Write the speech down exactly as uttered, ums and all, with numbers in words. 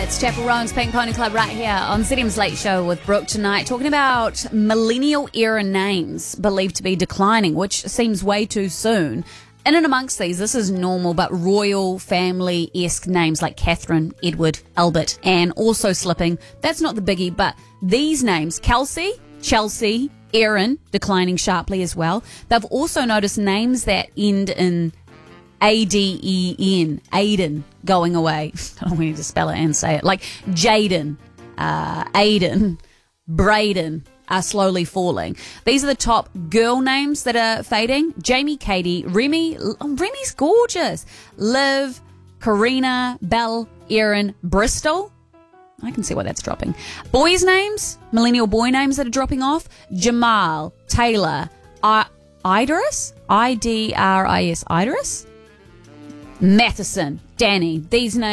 It's Chapel Rowan's Pink Pony Club right here on Z M's Late Show with Brooke tonight, talking about millennial era names believed to be declining, which seems way too soon. In and amongst these, this is normal but royal family-esque names like Catherine, Edward, Albert, and also slipping. That's not the biggie, but these names, Kelsey, Chelsea, Erin, declining sharply as well. They've also noticed names that end in A D E N, Aiden, going away. I don't need to spell it and say it. Like Jaden, uh, Aiden, Braden are slowly falling. These are the top girl names that are fading. Jamie, Katie, Remy. Oh, Remy's gorgeous. Liv, Karina, Belle, Erin, Bristol. I can see why that's dropping. Boys' names, millennial boy names that are dropping off. Jamal, Taylor, I- Idris, I D R I S, Idris. Matheson, Danny. These names